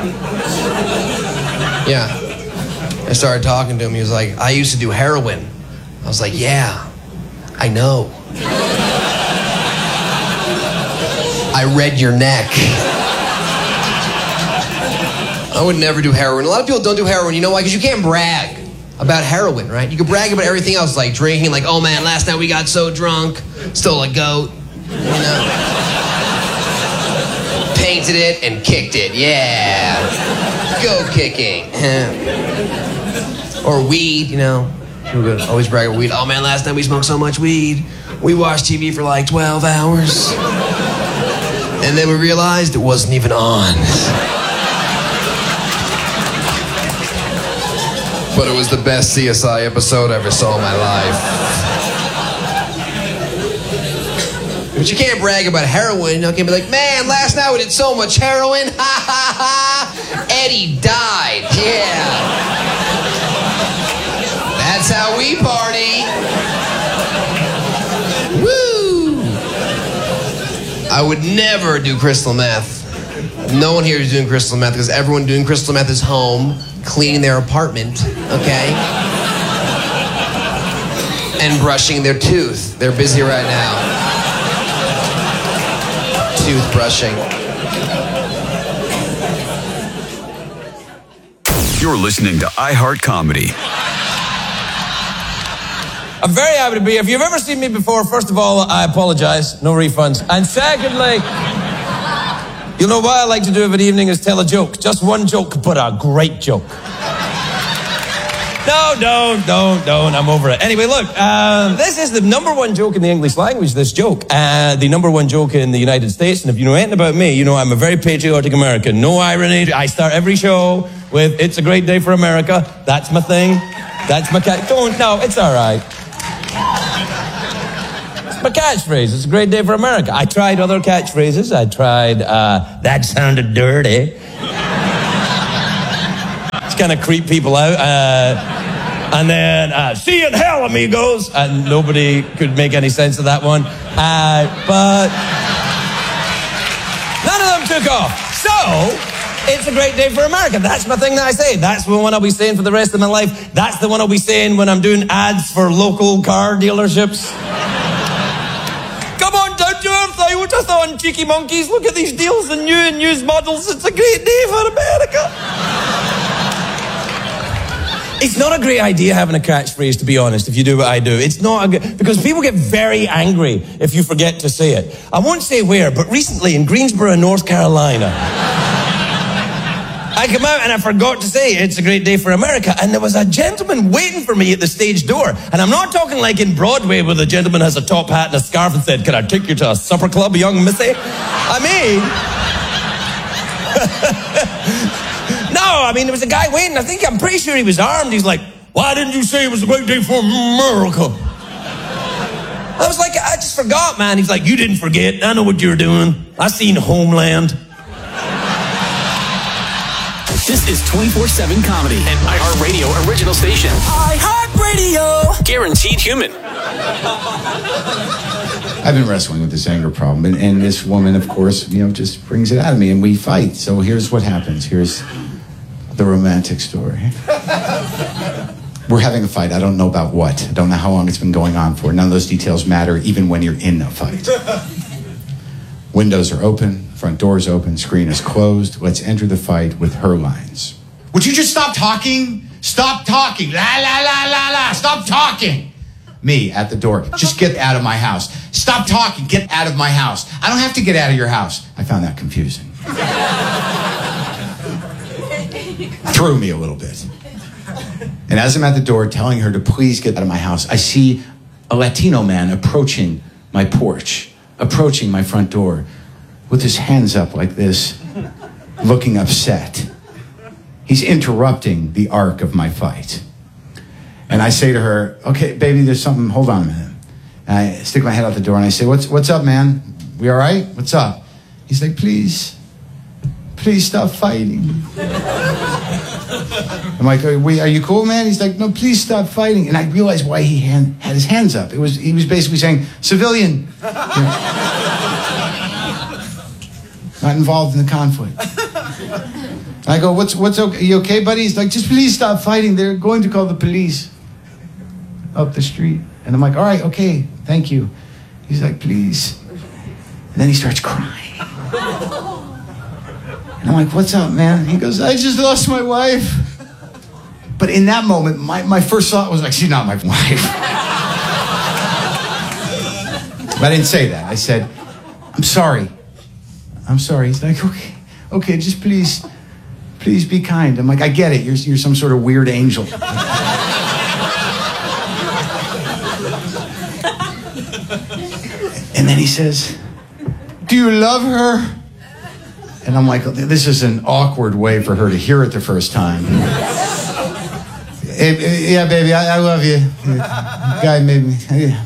Speaker 16: Yeah. I started talking to him. He was like, I used to do heroin. I was like, yeah, I know. I read your neck. I would never do heroin. A lot of people don't do heroin. You know why? Because you can't brag about heroin, right? You can brag about everything else, like drinking, like, oh man, last night we got so drunk, stole a goat, you know? Painted it and kicked it, yeah. Goat kicking. Or weed, you know? People would always brag about weed. Oh man, last night we smoked so much weed. We watched TV for like 12 hours. And then we realized it wasn't even on. But it was the best CSI episode I ever saw in my life. But you can't brag about heroin. You can't be like, man, last night we did so much heroin. Ha ha ha. Eddie died. Yeah. That's how we party. Woo. I would never do crystal meth. No one here is doing crystal meth because everyone doing crystal meth is home, cleaning their apartment, okay? And brushing their tooth. They're busy right now. Toothbrushing.
Speaker 2: You're listening to iHeart Comedy.
Speaker 18: I'm very happy to be here. If you've ever seen me before, first of all, I apologize. No refunds. And secondly, you know why I like to do of an evening is tell a joke. Just one joke, but a great joke. No, don't. I'm over it. Anyway, look, this is the number one joke in the English language, this joke. The number one joke in the United States. And if you know anything about me, you know I'm a very patriotic American. No irony. I start every show with, "It's a great day for America." That's my thing. That's my No, it's all right. It's my catchphrase. It's a great day for America. I tried other catchphrases. I tried, "That sounded dirty." It's kind of creep people out. And then, "See you in hell, amigos." And nobody could make any sense of that one. But none of them took off. So, it's a great day for America. That's my thing that I say. That's the one I'll be saying for the rest of my life. That's the one I'll be saying when I'm doing ads for local car dealerships. "Come on down to Earth, I would have thought, cheeky monkeys. Look at these deals and new and used models. It's a great day for America." It's not a great idea having a catchphrase, to be honest, if you do what I do. It's not a good, because people get very angry if you forget to say it. I won't say where, but recently in Greensboro, North Carolina, I come out and I forgot to say, "It's a great day for America." And there was a gentleman waiting for me at the stage door. And I'm not talking like in Broadway where the gentleman has a top hat and a scarf and said, "Can I take you to a supper club, young missy?" I mean... No, there was a guy waiting. I'm pretty sure he was armed. He's like, "Why didn't you say it was a great day for America?" I was like, "I just forgot, man." He's like, "You didn't forget. I know what you're doing. I seen Homeland."
Speaker 12: This is 24/7 comedy, an iHeartRadio original station. iHeartRadio. Guaranteed human.
Speaker 1: I've been wrestling with this anger problem, and this woman, of course, just brings it out of me, and we fight. So here's what happens. Here's the romantic story. We're having a fight. I don't know about what. I don't know how long it's been going on for. None of those details matter, even when you're in a fight. Windows are open, front doors open, screen is closed. Let's enter the fight with her lines.
Speaker 3: "Would you just stop talking? Stop talking. La, la, la, la, la. Stop talking."
Speaker 1: Me at the door. "Just get out of my house."
Speaker 3: "Stop talking. Get out of my house."
Speaker 1: "I don't have to get out of your house." I found that confusing. Threw me a little bit. And as I'm at the door telling her to please get out of my house, I see a Latino man approaching my porch, approaching my front door with his hands up like this, looking upset. He's interrupting the arc of my fight. And I say to her, "Okay, baby, there's something, hold on a minute." And I stick my head out the door and I say, What's up, man? We all right? What's up?" He's like, Please stop fighting." I'm like, "Are you cool, man?" He's like, "No, please stop fighting." And I realized why he had his hands up. He was basically saying, "Civilian, not involved in the conflict." I go, "What's okay? You okay, buddy?" He's like, "Just please stop fighting. They're going to call the police up the street." And I'm like, "All right, okay, thank you." He's like, "Please." And then he starts crying. And I'm like, "What's up, man?" He goes, "I just lost my wife." But in that moment, my first thought was like, "She's not my wife." But I didn't say that. I said, I'm sorry. He's like, okay, just please be kind." I'm like, "I get it. You're some sort of weird angel." And then he says, "Do you love her?" And I'm like, this is an awkward way for her to hear it the first time. "Yeah, baby, I love you. Guy made me.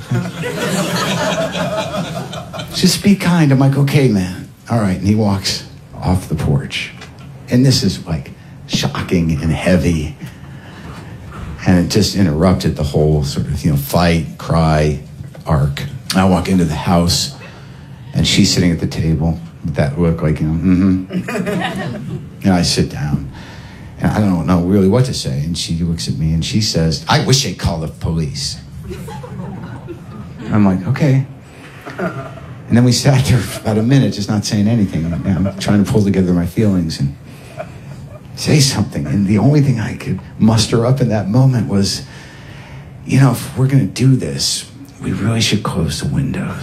Speaker 1: Just be kind." I'm like, "Okay, man. All right." And he walks off the porch. And this is like shocking and heavy. And it just interrupted the whole sort of, fight, cry arc. I walk into the house and she's sitting at the table with that look like, And I sit down and I don't know really what to say. And she looks at me and she says, "I wish they'd call the police." I'm like, "Okay." And then we sat there for about a minute just not saying anything. I'm trying to pull together my feelings and say something. And the only thing I could muster up in that moment was, if we're going to do this, we really should close the windows.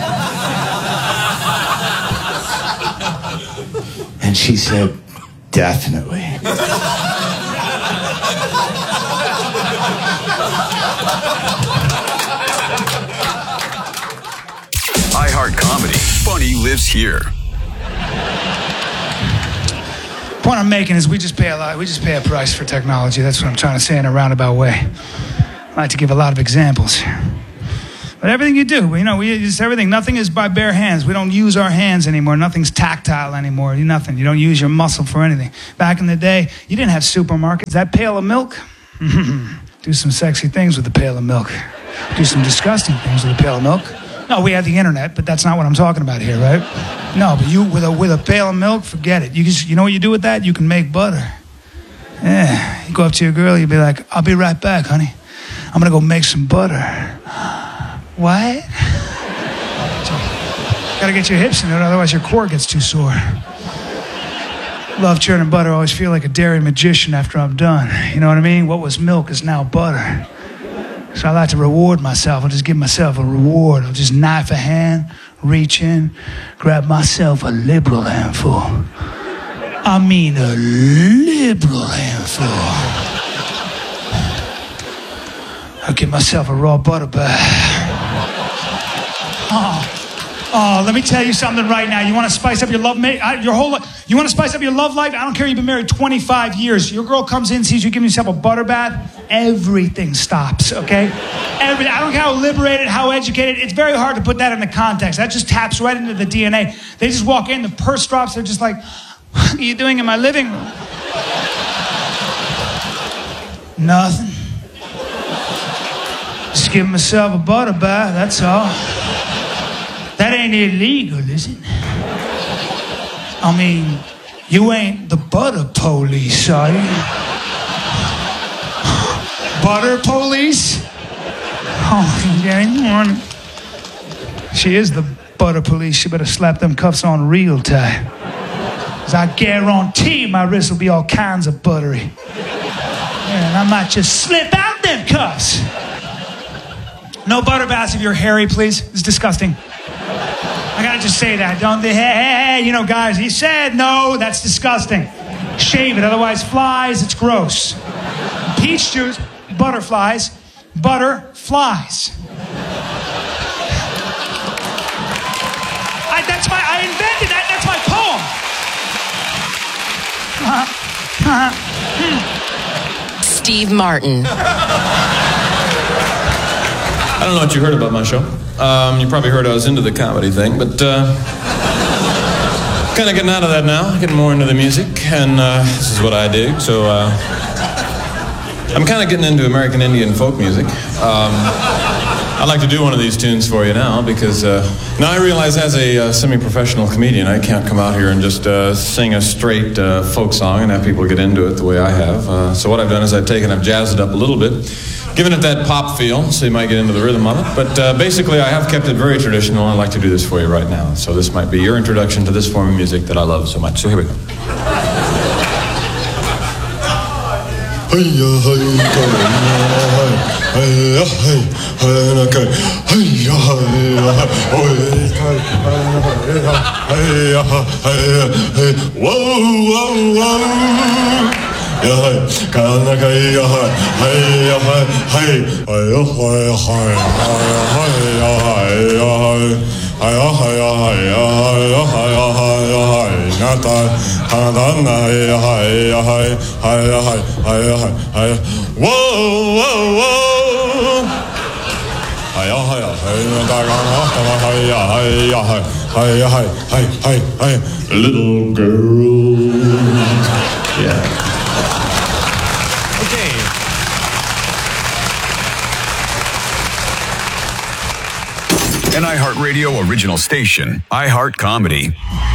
Speaker 1: And she said, "Definitely."
Speaker 2: lives here.
Speaker 19: The point I'm making is we just pay a price for technology. That's what I'm trying to say in a roundabout way. I like to give a lot of examples. But everything you do, we just everything. Nothing is by bare hands. We don't use our hands anymore. Nothing's tactile anymore. Nothing. You don't use your muscle for anything. Back in the day, you didn't have supermarkets. That pail of milk? Do some sexy things with the pail of milk. Do some disgusting things with a pail of milk. No, we have the internet, but that's not what I'm talking about here, right? No, but you with a pail of milk, forget it. You know what you do with that? You can make butter. Yeah, you go up to your girl, you be like, "I'll be right back, honey. I'm gonna go make some butter." What? Gotta get your hips in it, otherwise your core gets too sore. Love churning butter. I always feel like a dairy magician after I'm done. You know what I mean? What was milk is now butter. So I like to reward myself. I'll just give myself a reward. I'll just knife a hand, reach in, grab myself a liberal handful. I mean a liberal handful. I'll give myself a raw butter bath. Oh, let me tell you something right now. You want to spice up your love, your whole life? You want to spice up your love life? I don't care. You've been married 25 years. Your girl comes in, sees you giving yourself a butter bath. Everything stops. Okay, everything. I don't care how liberated, how educated. It's very hard to put that into context. That just taps right into the DNA. They just walk in, the purse drops. They're just like, "What are you doing in my living room?" Nothing. Just giving myself a butter bath. That's all. That ain't illegal, is it? I mean, you ain't the butter police, are you? Butter police? Oh, yeah. She is the butter police. She better slap them cuffs on real tight. 'Cause I guarantee my wrist will be all kinds of buttery. And I might just slip out them cuffs. No butter baths if you're hairy, please. It's disgusting. I gotta just say that. Don't they? Hey, guys, he said no, that's disgusting. Shave it, otherwise flies, it's gross. Peach juice, butterflies, butter flies. I invented that, that's my poem.
Speaker 20: Steve Martin.
Speaker 18: I don't know what you heard about my show. You probably heard I was into the comedy thing, but kind of getting out of that now, getting more into the music, and this is what I dig. So I'm kind of getting into American Indian folk music. I'd like to do one of these tunes for you now because now I realize as a semi-professional comedian, I can't come out here and just sing a straight folk song and have people get into it the way I have. So what I've done is I've jazzed it up a little bit, given it that pop feel, so you might get into the rhythm of it. But basically, I have kept it very traditional, and I'd like to do this for you right now. So this might be your introduction to this form of music that I love so much. So here we go. Little girl. Yeah.
Speaker 2: An iHeartRadio original station, iHeart Comedy.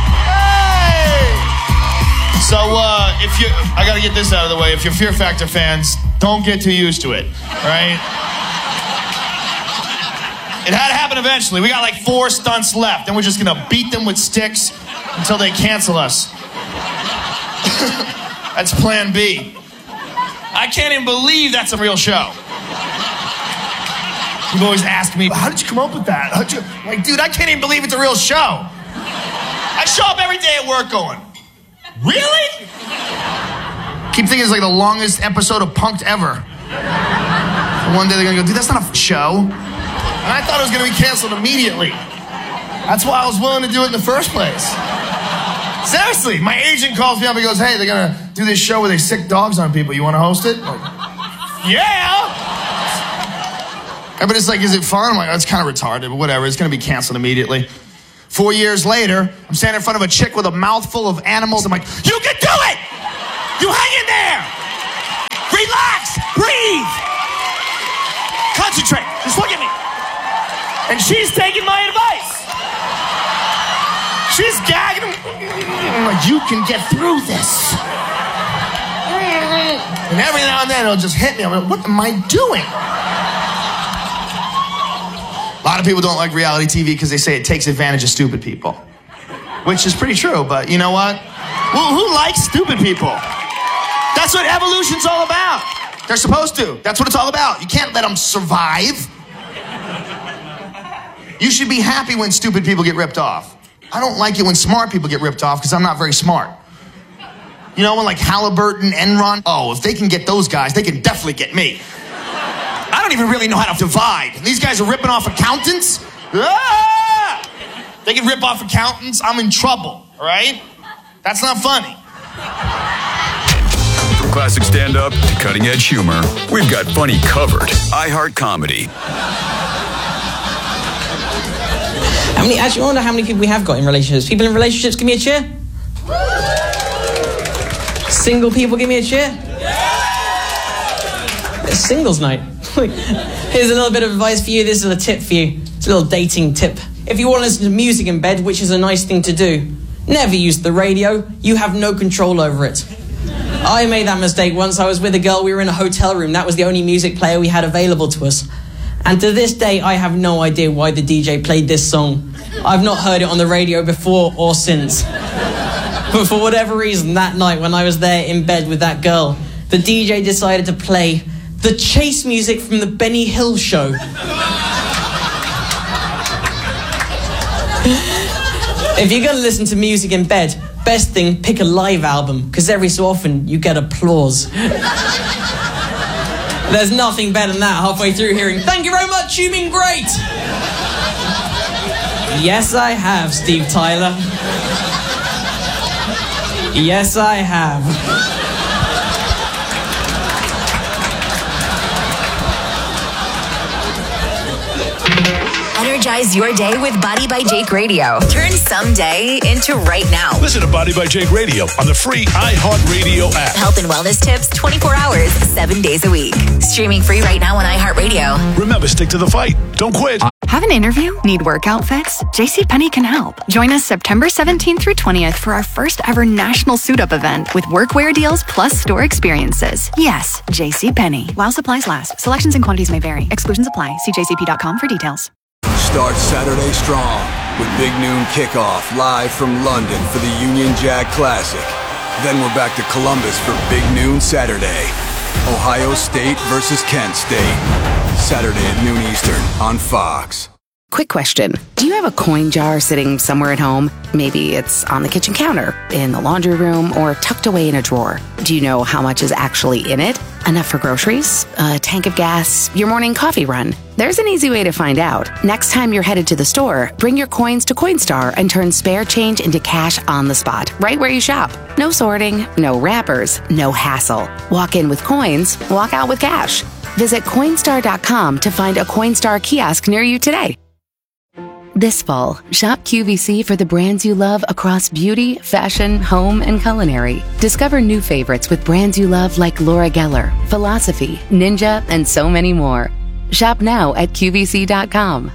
Speaker 14: So, I gotta get this out of the way. If you're Fear Factor fans, don't get too used to it, right? It had to happen eventually. We got like 4 stunts left, and we're just gonna beat them with sticks until they cancel us. That's plan B. I can't even believe that's a real show. You've always asked me, how did you come up with that? Like, dude, I can't even believe it's a real show. I show up every day at work going, really? Keep thinking it's like the longest episode of Punk'd ever. And one day they're gonna go, dude, that's not a show. And I thought it was gonna be canceled immediately. I That's why I was willing to do it in the first place. Seriously, my agent calls me up and goes, hey, they're going to do this show where they sick dogs on people. You want to host it? I'm like, yeah! Everybody's like, is it fun? I'm like, oh, it's kind of retarded, but whatever. It's going to be canceled immediately. 4 years later, I'm standing in front of a chick with a mouthful of animals. I'm like, you can do it! You hang in there! Relax! Breathe! Concentrate! Just look at me! And she's taking my advice. She's gagging. I'm like, you can get through this. And every now and then it'll just hit me. I'm like, what am I doing? A lot of people don't like reality TV because they say it takes advantage of stupid people. Which is pretty true, but you know what? Well, who likes stupid people? That's what evolution's all about. They're supposed to. That's what it's all about. You can't let them survive. You should be happy when stupid people get ripped off. I don't like it when smart people get ripped off because I'm not very smart. You know, when like Halliburton, Enron, oh, if they can get those guys, they can definitely get me. I don't even really know how to divide. These guys are ripping off accountants. Ah! They can rip off accountants. I'm in trouble, all right? That's not funny.
Speaker 2: From classic stand-up to cutting-edge humor, we've got funny covered. iHeart Comedy.
Speaker 5: Actually, I wonder how many people we have got in relationships. People in relationships, give me a cheer. Single people, give me a cheer. It's singles night. Here's a little bit of advice for you. This is a tip for you. It's a little dating tip. If you want to listen to music in bed, which is a nice thing to do, never use the radio. You have no control over it. I made that mistake once. I was with a girl. We were in a hotel room. That was the only music player we had available to us. And to this day, I have no idea why the DJ played this song. I've not heard it on the radio before or since. But for whatever reason, that night when I was there in bed with that girl, the DJ decided to play the chase music from the Benny Hill show. If you're going to listen to music in bed, best thing, pick a live album, because every so often you get applause. There's nothing better than that halfway through hearing, thank you very much, you've been great. Yes, I have, Steve Tyler. Yes, I have.
Speaker 20: Energize your day with Body by Jake Radio. Turn someday into right now.
Speaker 8: Listen to Body by Jake Radio on the free iHeartRadio app.
Speaker 20: Health and wellness tips 24 hours, 7 days a week. Streaming free right now on iHeartRadio.
Speaker 8: Remember, stick to the fight. Don't quit.
Speaker 21: Have an interview? Need work outfits? JCPenney can help. Join us September 17th through 20th for our first ever national suit-up event with workwear deals plus store experiences. Yes, JCPenney. While supplies last. Selections and quantities may vary. Exclusions apply. See jcp.com for details.
Speaker 9: Start Saturday strong with Big Noon Kickoff live from London for the Union Jack Classic. Then we're back to Columbus for Big Noon Saturday. Ohio State versus Kent State. Saturday at noon Eastern on Fox.
Speaker 24: Quick question. Do you have a coin jar sitting somewhere at home? Maybe it's on the kitchen counter, in the laundry room, or tucked away in a drawer. Do you know how much is actually in it? Enough for groceries? A tank of gas? Your morning coffee run? There's an easy way to find out. Next time you're headed to the store, bring your coins to Coinstar and turn spare change into cash on the spot, right where you shop. No sorting, no wrappers, no hassle. Walk in with coins, walk out with cash. Visit Coinstar.com to find a Coinstar kiosk near you today. This fall, shop QVC for the brands you love across beauty, fashion, home, and culinary. Discover new favorites with brands you love like Laura Geller, Philosophy, Ninja, and so many more. Shop now at QVC.com.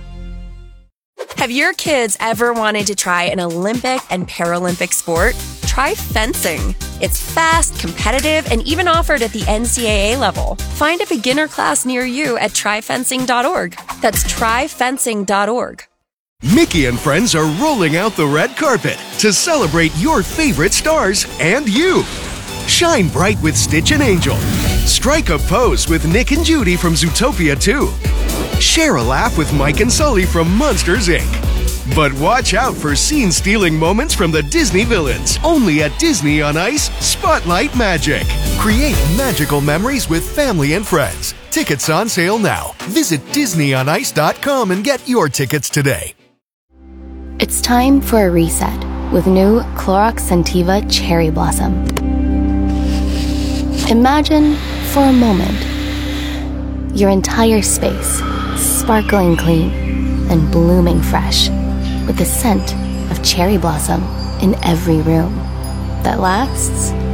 Speaker 22: Have your kids ever wanted to try an Olympic and Paralympic sport? Try fencing. It's fast, competitive, and even offered at the NCAA level. Find a beginner class near you at tryfencing.org. That's tryfencing.org.
Speaker 11: Mickey and friends are rolling out the red carpet to celebrate your favorite stars and you. Shine bright with Stitch and Angel. Strike a pose with Nick and Judy from Zootopia 2. Share a laugh with Mike and Sully from Monsters, Inc. But watch out for scene-stealing moments from the Disney villains. Only at Disney on Ice Spotlight Magic. Create magical memories with family and friends. Tickets on sale now. Visit DisneyOnIce.com and get your tickets today.
Speaker 4: It's time for a reset with new Clorox Scentiva Cherry Blossom. Imagine for a moment your entire space sparkling clean and blooming fresh with the scent of cherry blossom in every room that lasts